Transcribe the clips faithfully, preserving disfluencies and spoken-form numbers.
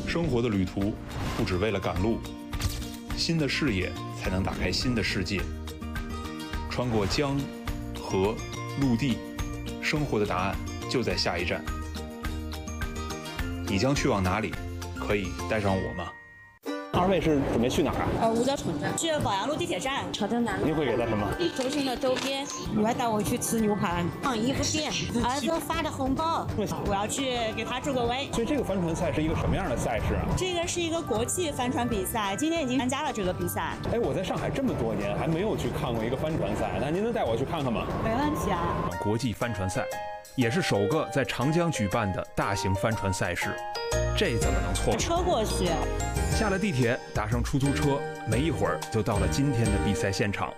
生活的旅途不只为了赶路，新的视野才能打开新的世界。穿过江、河、陆地，生活的答案就在下一站。你将去往哪里？可以带上我吗？ 二位是准备去哪儿啊？ 呃，五角城站，去宝阳路地铁站，朝正南。 您会给他什么？ 周星的周边，我要带我去吃牛排，逛衣服店，儿子发的红包，我要去给他助个威。 所以这个帆船赛是一个什么样的赛事啊？ 这个是一个国际帆船比赛，今天已经参加了这个比赛。 哎，我在上海这么多年还没有去看过一个帆船赛，那您能带我去看看吗？ 没问题啊。 国际帆船赛也是首个在长江举办的大型帆船赛事，这怎么能错过？ 车过去。 下了地铁，打上出租车，没一会儿就到了今天的比赛现场。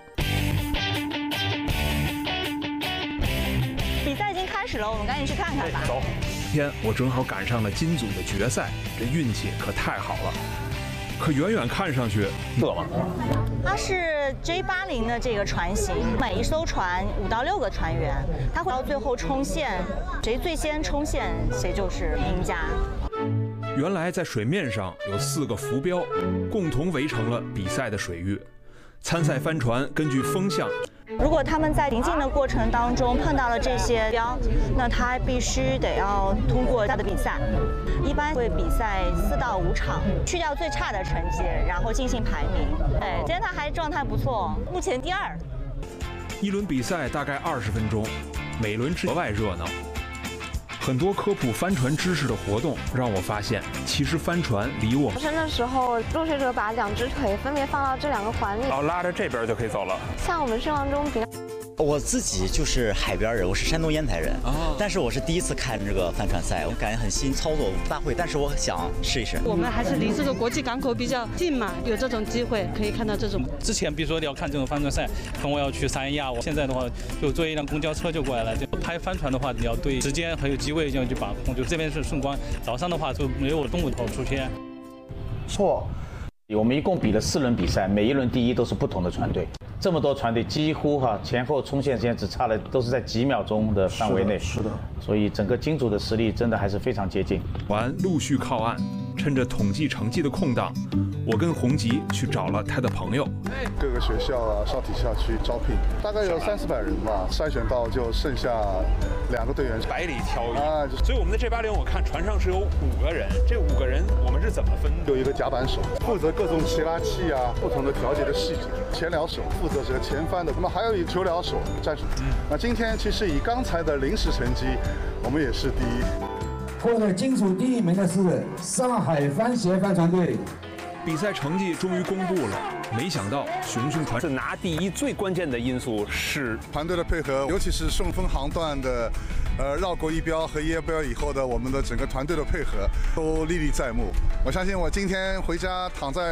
比赛已经开始了，我们赶紧去看看吧。 走。 今天我正好赶上了金组的决赛，这运气可太好了。可远远看上去， 热吗？ 它是 J 八零的这个船型，每一艘船五到六个船员，它会到最后冲线，谁最先冲线，谁就是赢家。 原来在水面上有四个浮标，共同围成了比赛的水域。参赛帆船根据风向， 如果他们在行进的过程当中碰到了这些标，那他必须得要通过他的比赛。一般会比赛四到五场，去掉最差的成绩，然后进行排名。对，今天他还状态不错，目前第二。 一轮比赛大概二十分钟，每轮格外热闹。很多科普帆船知识的活动让我发现，其实帆船离我们。 浮沉的时候，落水者把两只腿分别放到这两个环里， 然后拉着这边就可以走了。 像我们生活中比较。 我自己就是海边人，我是山东烟台人，哦、但是我是第一次看这个帆船赛，我感觉很新，操作不大会，但是我想试一试。 我们还是离这个国际港口比较近嘛，有这种机会可以看到这种。 之前比如说你要看这种帆船赛，可能我要去三亚，我现在的话就坐一辆公交车就过来了。就拍帆船的话，你要对时间还有机位要去把控，就这边是顺光，早上的话就没有中午头出现。 错。我们一共比了四轮比赛，每一轮第一都是不同的船队。这么多船队，几乎哈前后冲线时间只差了，都是在几秒钟的范围内。 是的，是的。 所以整个金组的实力真的还是非常接近。 完陆续靠岸，趁着统计成绩的空档，我跟洪吉去找了他的朋友。 各个学校啊、上体校区招聘，大概有三四百人吧，筛选到就剩下两个队员， 百里挑一啊。 所以我们的这八零，我看船上是有五个人，这五个人我们是怎么分？ 有一个甲板手负责各种齐拉器啊、不同的调节的细节，前撩手负责这个前翻的，那么还有一个球撩手战术。嗯，那今天其实以刚才的临时成绩，我们也是第一。 获得金组第一名的是上海帆协帆船队。 比赛成绩终于公布了，没想到熊熊船是拿第一最关键的因素是团队的配合，尤其是顺风航段的，呃绕过一标和一标以后的我们的整个团队的配合都历历在目。我相信我今天回家躺在